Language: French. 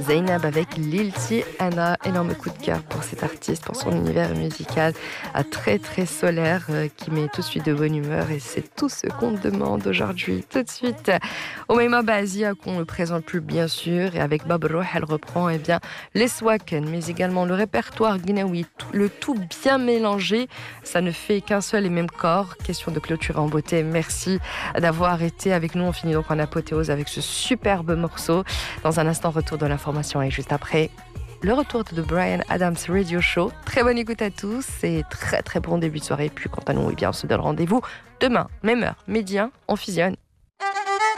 Zainab avec Lilti Anna. Énorme coup de cœur pour cet artiste, pour son univers musical très très solaire qui met tout de suite de bonne humeur, et c'est tout ce qu'on demande aujourd'hui. Tout de suite, Omeima Bazia qu'on ne présente plus bien sûr, et avec Bab Roh elle reprend les Swaken, mais également le répertoire guinéoui, le tout bien mélangé. Ça ne fait qu'un seul et même corps. Question de clôturer en beauté. Merci d'avoir été avec nous. On finit donc en apothéose avec ce superbe morceau. Dans un instant, retour de l'information, et juste après, le retour de The Bryan Adams Radio Show. Très bonne écoute à tous et très très bon début de soirée. Puis quant à nous, on se donne rendez-vous demain, même heure, midi 1, on fusionne.